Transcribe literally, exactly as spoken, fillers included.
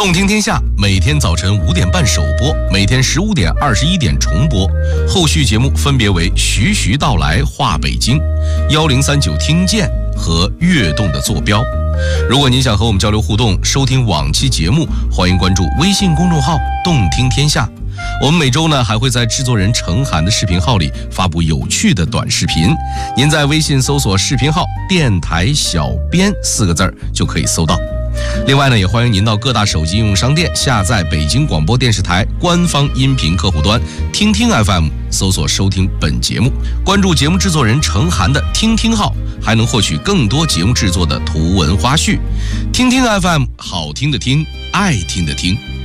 动听天下每天早晨五点半首播，每天十五点、二十一点重播。后续节目分别为徐徐道来话北京、幺零三九听见和跃动的坐标。如果您想和我们交流互动，收听往期节目，欢迎关注微信公众号动听天下。我们每周呢还会在制作人程涵的视频号里发布有趣的短视频，您在微信搜索视频号电台小编四个字儿就可以搜到。另外呢，也欢迎您到各大手机应用商店下载北京广播电视台官方音频客户端听听 F M， 搜索收听本节目，关注节目制作人程涵的听听号，还能获取更多节目制作的图文花絮。听听 F M， 好听的听，爱听的听。